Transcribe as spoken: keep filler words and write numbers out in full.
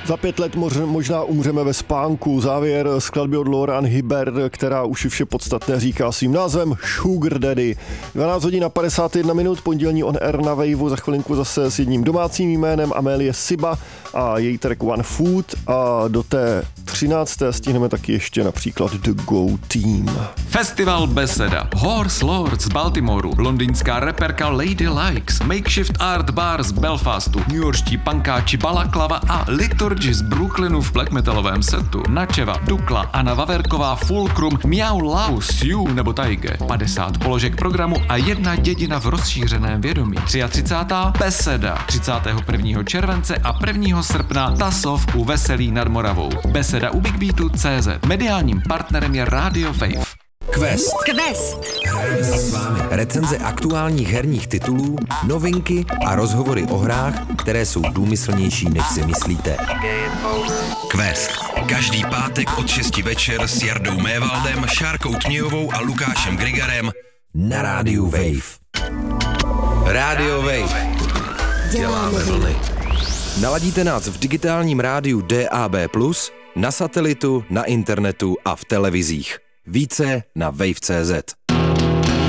Za pět let možná umřeme ve spánku. Závěr skladby od Lauren Hibbert, která už vše podstatné říká svým názvem Sugar Daddy. dvanáct hodin a padesát jedna minut, pondělní on air na Waveu, za chvilinku zase s jedním domácím jménem Amélie Siba a její track One Food a do té třinácté stihneme taky ještě například The Go Team. Festival Beseda, Horse Lords z Baltimoru, londýnská reperka Lady Likes, Makeshift Art Bar z Belfastu, newyorští punkáči Balaklava a Liturgy z Brooklynu v black metalovém setu, Načeva, Dukla, Anna Vaverková, Fulcrum, Miau Lau, Sioux nebo Taige, padesát položek programu a jedna dědina v rozšířeném vědomí. třicátá třetí Beseda, třicátého prvního července a prvního srpna Tasov u Veselí nad Moravou. Beseda u Big Beatu tečka cé zet. Mediálním partnerem je Radio Wave. Quest. Quest. Hrajeme si s vámi recenze aktuálních herních titulů, novinky a rozhovory o hrách, které jsou důmyslnější, než si myslíte. Quest. Každý pátek od šesti večer s Jardou Mévaldem, Šárkou Tmějovou a Lukášem Grigarem na rádiu Wave. Radio Wave. Děláme vlny. Naladíte nás v digitálním rádiu D A B plus, na satelitu, na internetu a v televizích. Více na wave tečka cé zet.